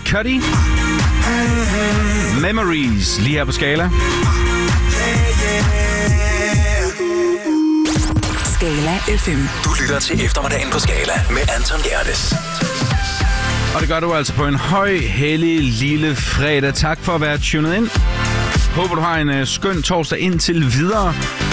Cudi. Memories, lige her på Skala. Skala FM. Du lytter til eftermiddagen på Skala med Anton Gerdes. Og det gør du altså på en høj, hellig, lille fredag. Tak for at være tunet ind. Håber, du har en skøn torsdag indtil videre.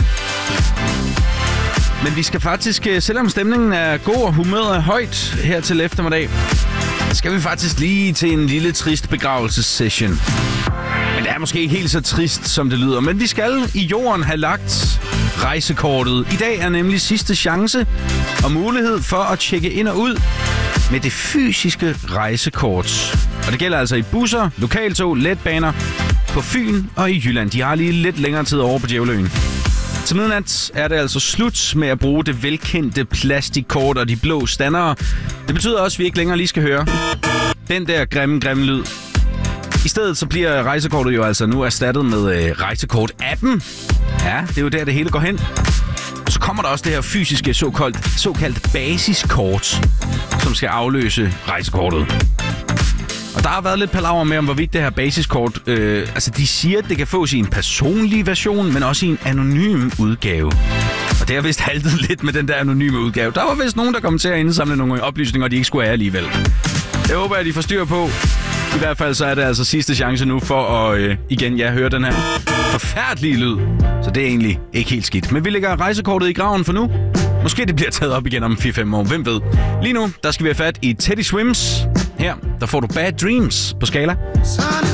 Men vi skal faktisk, selvom stemningen er god og humøret er højt her til eftermiddag, skal vi faktisk lige til en lille trist begravelsessession. Men det er måske ikke helt så trist, som det lyder. Men vi skal i jorden have lagt rejsekortet. I dag er nemlig sidste chance og mulighed for at tjekke ind og ud med det fysiske rejsekort. Og det gælder altså i busser, lokaltog, letbaner på Fyn og i Jylland. De har lige lidt længere tid over på Djævleøen. Til midnat er det altså slut med at bruge det velkendte plastikkort og de blå standere. Det betyder også, at vi ikke længere lige skal høre den der grimme lyd. I stedet så bliver rejsekortet jo altså nu erstattet med rejsekort-appen. Ja, det er jo der, det hele går hen. Så kommer der også det her fysiske såkaldt basiskort, som skal afløse rejsekortet. Og der har været lidt palaver med om, hvorvidt det her basiskort... de siger, at det kan fås i en personlig version, men også i en anonym udgave. Og det har vist haltet lidt med den der anonyme udgave. Der var vist nogen, der kom til at indsamle nogle oplysninger, de ikke skulle have alligevel. Jeg håber, at de får styr på. I hvert fald så er det altså sidste chance nu for at høre den her forfærdelige lyd. Så det er egentlig ikke helt skidt. Men vi lægger rejsekortet i graven for nu. Måske det bliver taget op igen om 4-5 år. Hvem ved? Lige nu, der skal vi have fat i Teddy Swims. Her, der får du Bad Dreams på Skala.